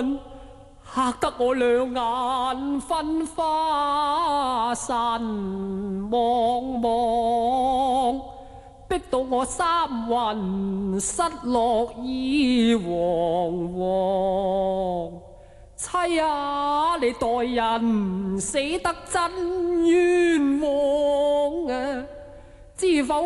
案，嚇得我兩眼分花神茫茫，逼到我三魂失落意惶惶。妻啊，你待人死得真冤枉啊！知否